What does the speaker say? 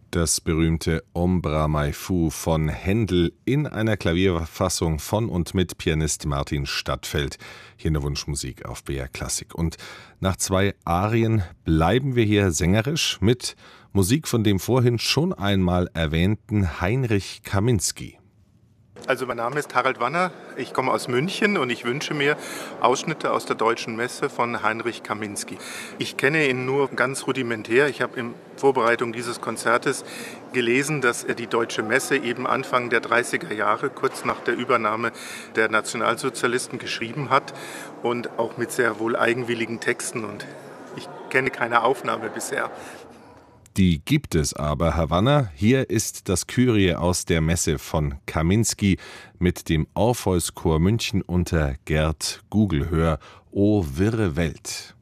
Das berühmte Ombra Mai Fu von Händel in einer Klavierfassung von und mit Pianist Martin Stadtfeld, hier in der Wunschmusik auf BR Klassik. Und nach 2 Arien bleiben wir hier sängerisch mit Musik von dem vorhin schon einmal erwähnten Heinrich Kaminski. Also mein Name ist Harald Wanner, ich komme aus München und ich wünsche mir Ausschnitte aus der Deutschen Messe von Heinrich Kaminski. Ich kenne ihn nur ganz rudimentär. Ich habe in Vorbereitung dieses Konzertes gelesen, dass er die Deutsche Messe eben Anfang der 30er Jahre, kurz nach der Übernahme der Nationalsozialisten, geschrieben hat und auch mit sehr wohl eigenwilligen Texten. Und ich kenne keine Aufnahme bisher. Die gibt es aber, Herr Wanner. Hier ist das Kyrie aus der Messe von Kaminski mit dem Orpheus Chor München unter Gerd Gugelhör, O wirre Welt.